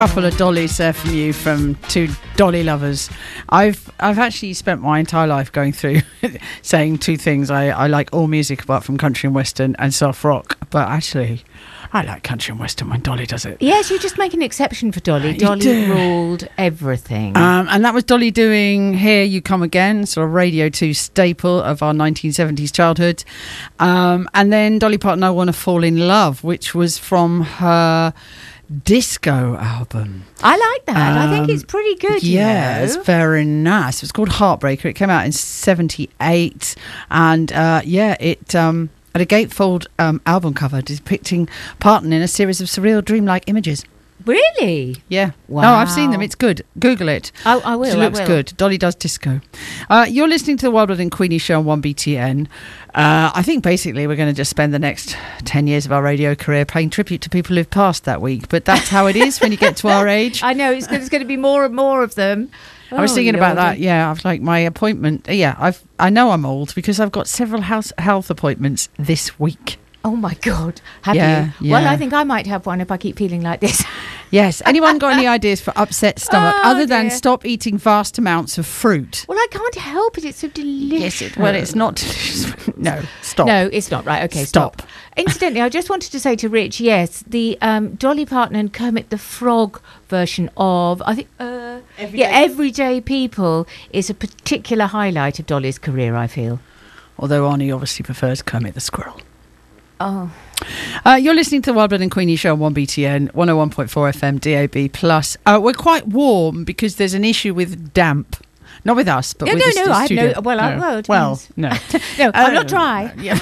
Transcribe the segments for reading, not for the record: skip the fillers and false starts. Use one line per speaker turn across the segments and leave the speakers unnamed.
Couple of dollies there from you, from two dolly lovers. I've actually spent my entire life going through saying two things. I like all music apart from country and western and soft rock, but actually I like country and western when Dolly does it.
Yes, you just make an exception for Dolly. Dolly ruled everything.
And that was Dolly doing Here You Come Again, sort of Radio 2 staple of our 1970s childhood. And then Dolly Parton, I Wanna Fall in Love, which was from her disco album.
I like that. I think it's pretty good.
Yeah, it's very nice. It's called Heartbreaker. It came out in 78, and it had a gatefold album cover depicting Parton in a series of surreal dreamlike images.
Really?
Yeah.
Wow.
No, I've seen them. It's good. Google it.
I will.
It looks good. Dolly does disco. You're listening to the Wild Blood and Queenie show on 1BTN. I think basically we're going to just spend the next 10 years of our radio career paying tribute to people who've passed that week. But that's how it is when you get to our age.
I know. There's going to be more and more of them.
I was thinking about that. Yeah, I've like my appointment. Yeah, I know I'm old because I've got several health appointments this week.
Oh my God. Have you?
Yeah.
Well, I think I might have one if I keep feeling like this.
Yes. Anyone got any ideas for upset stomach other than
dear.
stop eating vast amounts of fruit?
Well, I can't help it. It's so delicious.
Yes. Well, it's not delicious. No. Stop.
No, it's not. Right. Okay. Stop. Incidentally, I just wanted to say to Rich, yes, the Dolly Parton and Kermit the Frog version of, I think, Everyday People is a particular highlight of Dolly's career, I feel. Although
Arnie obviously prefers Kermit the Squirrel.
Oh.
You're listening to the Wild Blood and Queenie show on 1BTN, 101.4 FM, DAB+. We're quite warm because there's an issue with damp. Not with us, but with the studio. No.
No, I'm not dry.
Yeah.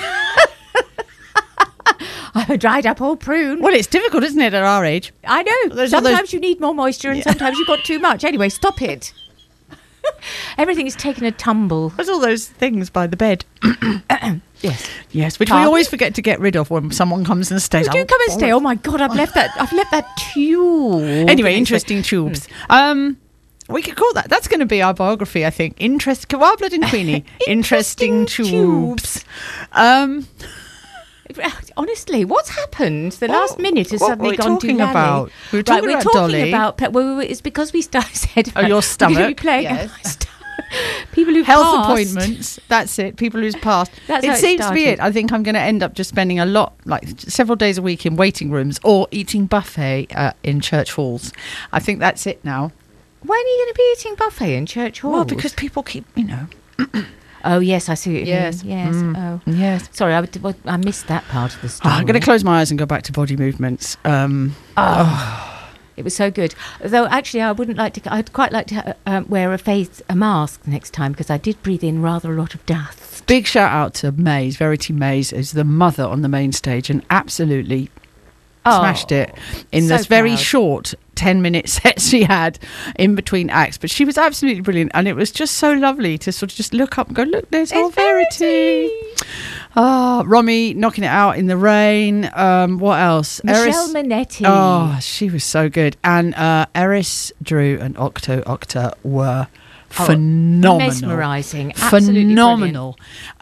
I'm a dried up old prune.
Well, it's difficult, isn't it, at our age?
I know. Sometimes you need more moisture and sometimes you've got too much. Anyway, stop it. Everything is taking a tumble.
There's all those things by the bed.
Yes,
which we always forget to get rid of when someone comes and stays.
Do come and stay. Oh my God, I've left that tube.
Anyway, interesting tubes. We could call that. That's going to be our biography, I think. Wild Blood and Queenie. Interesting tubes.
Honestly, what's happened? The last minute has suddenly gone to
We're talking about Dolly.
It's because we said
your stomach.
We're going to be playing people who
health
passed.
Appointments. That's it. People who's passed.
It
seems to be it. I think I'm going to end up just spending a lot, like several days a week in waiting rooms or eating buffet in church halls. I think that's it now.
When are you going to be eating buffet in church halls?
Well, because people keep,
Oh, yes, I see what you mean. Yes. Oh.
Yes.
Sorry, I missed that part of the story.
I'm going to close my eyes and go back to body movements.
It was so good. Though, actually, I'd quite like to wear a mask next time because I did breathe in rather a lot of dust.
Big shout out to Maze. Verity Maze is the mother on the main stage and absolutely smashed it in this very short 10-minute set she had in between acts, but she was absolutely brilliant, and it was just so lovely to sort of just look up and go, look, there's our Verity. Romy knocking it out in the rain. What else?
Michelle Manetti.
Oh, she was so good. And Eris, Drew and Octa were phenomenal.
Mesmerising. Absolutely
phenomenal.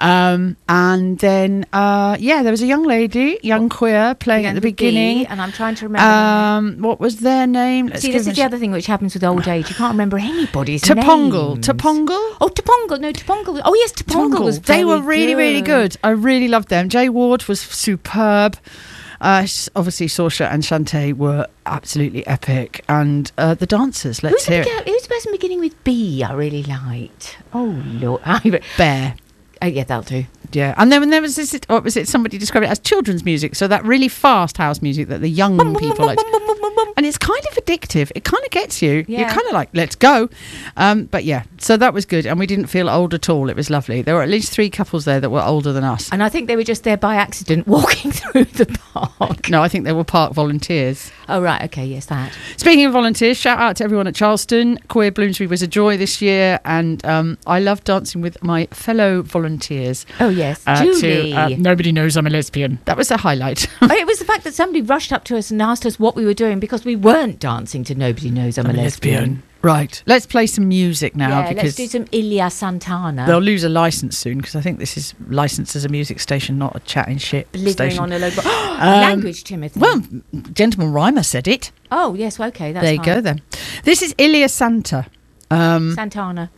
And then there was a young queer playing at the beginning,
and I'm trying to remember
what was their name?
This is the other thing which happens with old age. You can't remember anybody's name.
Tapongle.
Oh, Tapongle. No, Tapongle. Oh yes, Tapongle was very
They were really
good.
Really good. I really loved them. Jay Ward was superb. Obviously, Saoirse and Shantae were absolutely epic, and the dancers. Let's hear it.
Who's the person beginning with B? I really liked. Oh Lord,
Bear.
Yeah, that'll do.
Yeah, and then there was this. What was it? Somebody described it as children's music. So that really fast house music that the young people like. And it's kind of addictive. It kind of gets you.
Yeah.
You're kind of like, let's go. But yeah, so that was good. And we didn't feel old at all. It was lovely. There were at least 3 couples there that were older than us.
And I think they were just there by accident walking through the park.
No, I think they were park volunteers.
Oh, right. Okay. Yes, that.
Speaking of volunteers, shout out to everyone at Charleston. Queer Bloomsbury was a joy this year. And I love dancing with my fellow volunteers.
Oh, yes. Julie.
Nobody Knows I'm a Lesbian. That was a highlight.
It was the fact that somebody rushed up to us and asked us what we were doing because we weren't dancing to Nobody Knows I'm a Lesbian.
Right. Let's play some music now.
Yeah, let's do some Ilya Santana.
They'll lose a licence soon because I think this is licensed as a music station, not a chatting shit
Living
station.
on a local language, Timothy.
Well, Gentleman Rhymer said it.
Oh, yes, okay, that's
there you go then. This is Ilya Santana.
Santana.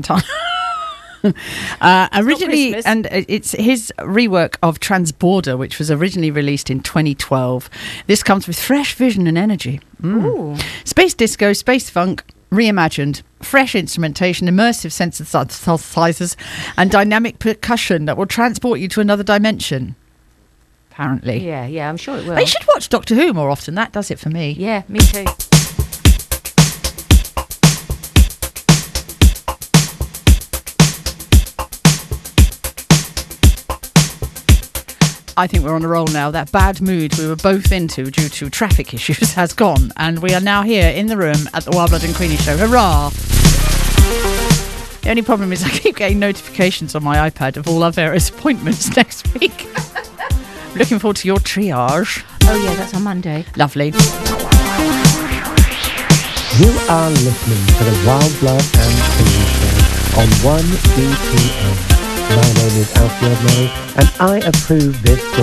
Originally, and it's his rework of Transborder, which was originally released in 2012. This comes with fresh vision and energy. Space disco, space funk, reimagined, fresh instrumentation, immersive synthesizers, and dynamic percussion that will transport you to another dimension. Apparently.
Yeah, I'm sure it will.
But you should watch Doctor Who more often. That does it for me.
Yeah, me too.
I think we're on a roll now. That bad mood we were both into due to traffic issues has gone, and we are now here in the room at the Wild Blood and Queenie show. Hurrah! The only problem is I keep getting notifications on my iPad of all our various appointments next week. Looking forward to your triage.
Oh yeah, that's on Monday.
Lovely.
You are listening to the Wild Blood and Queenie show on 1BTN. My name is Alfie Ordinary, and I approve this story.